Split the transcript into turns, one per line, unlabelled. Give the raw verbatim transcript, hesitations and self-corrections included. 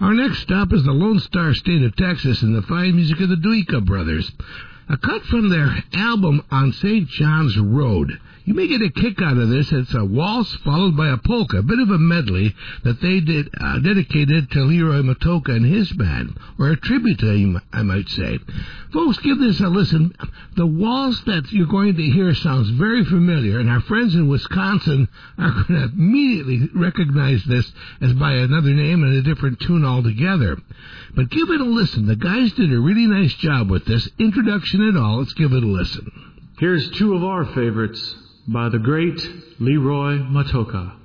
Our next stop is the Lone Star State of Texas and the fine music of the Duica Brothers. A cut from their album On Saint John's Road. You may get a kick out of this. It's a waltz followed by a polka, a bit of a medley that they did uh, dedicated to Leroy Matocha and his band, or a tribute to him, I might say. Folks, give this a listen. The waltz that you're going to hear sounds very familiar, and our friends in Wisconsin are going to immediately recognize this as by another name and a different tune altogether. But give it a listen. The guys did a really nice job with this. Introduction and all. Let's give it a listen.
Here's two of our favorites by the great Leroy Matocha.